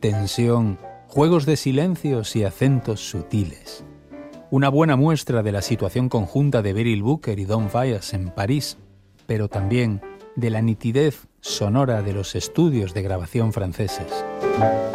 tensión, juegos de silencios y acentos sutiles. Una buena muestra de la situación conjunta de Beryl Booker y Don Byas en París, pero también de la nitidez sonora de los estudios de grabación franceses.